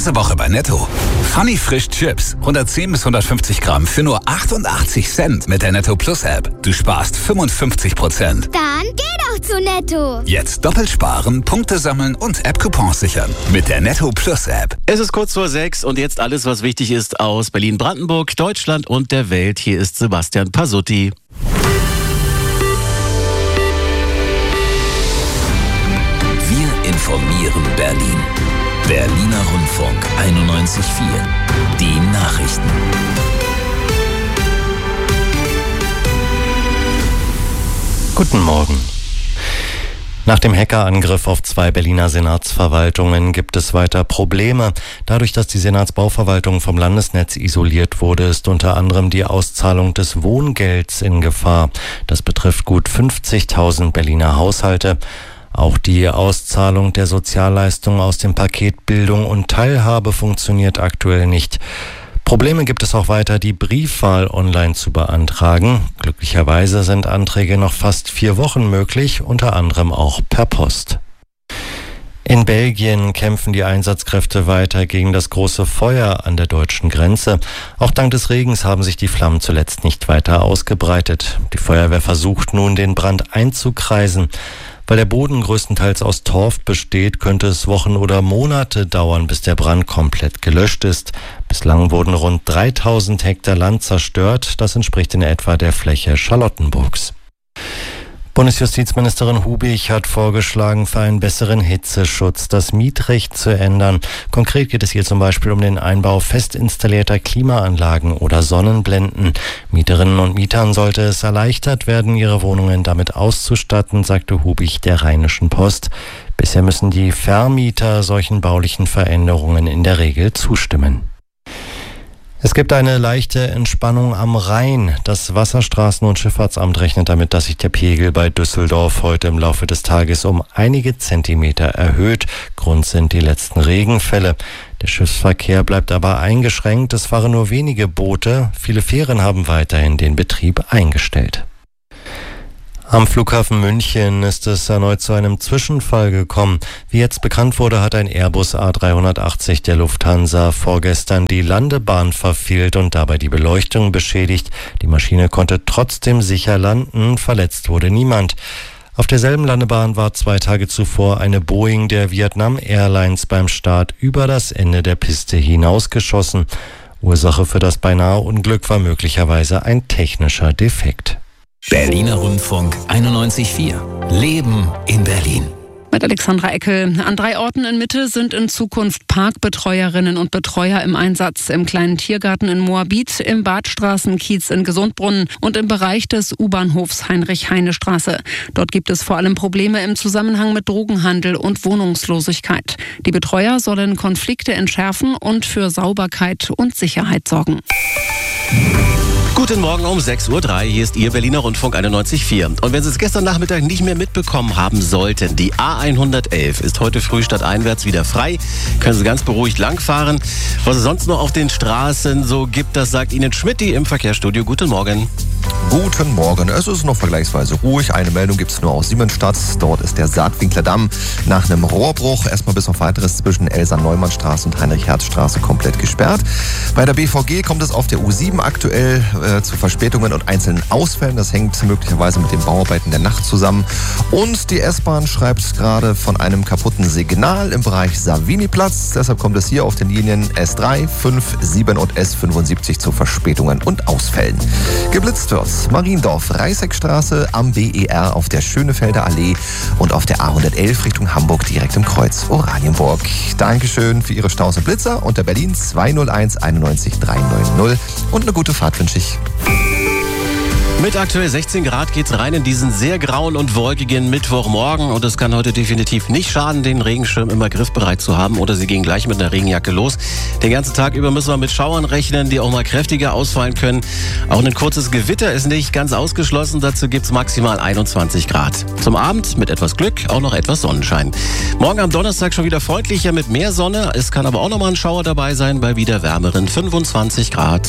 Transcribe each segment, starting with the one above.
Diese Woche bei Netto. Funny Frisch Chips. 110 bis 150 Gramm für nur 88 Cent mit der Netto Plus App. Du sparst 55%. Dann geh doch zu Netto. Jetzt doppelt sparen, Punkte sammeln und App-Coupons sichern. Mit der Netto Plus App. Es ist kurz vor 6 und jetzt alles, was wichtig ist aus Berlin-Brandenburg, Deutschland und der Welt. Hier ist Sebastian Pasutti. Wir informieren Berlin. Berliner Rundfunk 91.4. Die Nachrichten. Guten Morgen. Nach dem Hackerangriff auf 2 Berliner Senatsverwaltungen gibt es weiter Probleme. Dadurch, dass die Senatsbauverwaltung vom Landesnetz isoliert wurde, ist unter anderem die Auszahlung des Wohngelds in Gefahr. Das betrifft gut 50.000 Berliner Haushalte. Auch die Auszahlung der Sozialleistungen aus dem Paket Bildung und Teilhabe funktioniert aktuell nicht. Probleme gibt es auch weiter, die Briefwahl online zu beantragen. Glücklicherweise sind Anträge noch fast 4 Wochen möglich, unter anderem auch per Post. In Belgien kämpfen die Einsatzkräfte weiter gegen das große Feuer an der deutschen Grenze. Auch dank des Regens haben sich die Flammen zuletzt nicht weiter ausgebreitet. Die Feuerwehr versucht nun, den Brand einzukreisen. Weil der Boden größtenteils aus Torf besteht, könnte es Wochen oder Monate dauern, bis der Brand komplett gelöscht ist. Bislang wurden rund 3000 Hektar Land zerstört. Das entspricht in etwa der Fläche Charlottenburgs. Bundesjustizministerin Hubig hat vorgeschlagen, für einen besseren Hitzeschutz das Mietrecht zu ändern. Konkret geht es hier zum Beispiel um den Einbau fest installierter Klimaanlagen oder Sonnenblenden. Mieterinnen und Mietern sollte es erleichtert werden, ihre Wohnungen damit auszustatten, sagte Hubig der Rheinischen Post. Bisher müssen die Vermieter solchen baulichen Veränderungen in der Regel zustimmen. Es gibt eine leichte Entspannung am Rhein. Das Wasserstraßen- und Schifffahrtsamt rechnet damit, dass sich der Pegel bei Düsseldorf heute im Laufe des Tages um einige Zentimeter erhöht. Grund sind die letzten Regenfälle. Der Schiffsverkehr bleibt aber eingeschränkt. Es fahren nur wenige Boote. Viele Fähren haben weiterhin den Betrieb eingestellt. Am Flughafen München ist es erneut zu einem Zwischenfall gekommen. Wie jetzt bekannt wurde, hat ein Airbus A380 der Lufthansa vorgestern die Landebahn verfehlt und dabei die Beleuchtung beschädigt. Die Maschine konnte trotzdem sicher landen, verletzt wurde niemand. Auf derselben Landebahn war 2 Tage zuvor eine Boeing der Vietnam Airlines beim Start über das Ende der Piste hinausgeschossen. Ursache für das beinahe Unglück war möglicherweise ein technischer Defekt. Berliner Rundfunk 91.4. Leben in Berlin. Mit Alexandra Eckel. An 3 Orten in Mitte sind in Zukunft Parkbetreuerinnen und Betreuer im Einsatz. Im kleinen Tiergarten in Moabit, im Badstraßenkiez in Gesundbrunnen und im Bereich des U-Bahnhofs Heinrich-Heine-Straße. Dort gibt es vor allem Probleme im Zusammenhang mit Drogenhandel und Wohnungslosigkeit. Die Betreuer sollen Konflikte entschärfen und für Sauberkeit und Sicherheit sorgen. Guten Morgen um 6.03 Uhr, hier ist Ihr Berliner Rundfunk 91.4. Und wenn Sie es gestern Nachmittag nicht mehr mitbekommen haben sollten, die A111 ist heute früh stadteinwärts wieder frei. Können Sie ganz beruhigt langfahren. Was es sonst noch auf den Straßen so gibt, das sagt Ihnen Schmidti im Verkehrsstudio. Guten Morgen. Guten Morgen. Es ist noch vergleichsweise ruhig. Eine Meldung gibt es nur aus Siemensstadt. Dort ist der Saatwinkler Damm nach einem Rohrbruch erstmal bis auf Weiteres zwischen Elsa-Neumann-Straße und Heinrich-Herz-Straße komplett gesperrt. Bei der BVG kommt es auf der U7 aktuell zu Verspätungen und einzelnen Ausfällen. Das hängt möglicherweise mit den Bauarbeiten der Nacht zusammen. Und die S-Bahn schreibt gerade von einem kaputten Signal im Bereich Savini-Platz. Deshalb kommt es hier auf den Linien S3, 5, 7 und S75 zu Verspätungen und Ausfällen. Geblitzt wird Mariendorf, Reißeckstraße, am BER auf der Schönefelder Allee und auf der A111 Richtung Hamburg direkt im Kreuz Oranienburg. Dankeschön für Ihre Staus und Blitzer unter Berlin 201 91 390 und eine gute Fahrt wünsche ich. Mit aktuell 16 Grad geht's rein in diesen sehr grauen und wolkigen Mittwochmorgen und es kann heute definitiv nicht schaden, den Regenschirm immer griffbereit zu haben oder Sie gehen gleich mit einer Regenjacke los. Den ganzen Tag über müssen wir mit Schauern rechnen, die auch mal kräftiger ausfallen können. Auch ein kurzes Gewitter ist nicht ganz ausgeschlossen, dazu gibt's maximal 21 Grad. Zum Abend mit etwas Glück auch noch etwas Sonnenschein. Morgen am Donnerstag schon wieder freundlicher mit mehr Sonne, es kann aber auch noch mal ein Schauer dabei sein bei wieder wärmeren 25 Grad.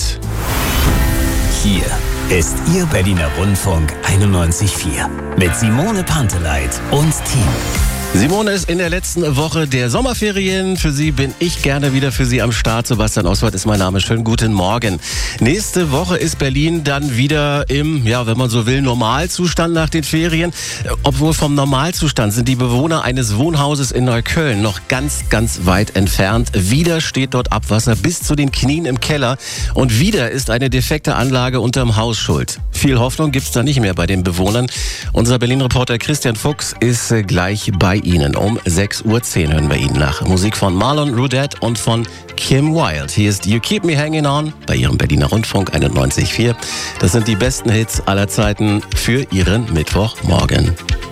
Hier ist Ihr Berliner Rundfunk 91.4 mit Simone Panteleit und Team. Simone ist in der letzten Woche der Sommerferien. Für Sie bin ich gerne wieder für Sie am Start. Sebastian Oswald ist mein Name. Schönen guten Morgen. Nächste Woche ist Berlin dann wieder im, wenn man so will, Normalzustand nach den Ferien. Obwohl vom Normalzustand sind die Bewohner eines Wohnhauses in Neukölln noch ganz, ganz weit entfernt. Wieder steht dort Abwasser bis zu den Knien im Keller. Und wieder ist eine defekte Anlage unterm Haus schuld. Viel Hoffnung gibt's da nicht mehr bei den Bewohnern. Unser Berlin-Reporter Christian Fuchs ist gleich bei Ihnen. Um 6:10 Uhr hören wir ihn nach. Musik von Marlon Rudette und von Kim Wilde. Hier ist You Keep Me Hanging On bei Ihrem Berliner Rundfunk 91.4. Das sind die besten Hits aller Zeiten für Ihren Mittwochmorgen.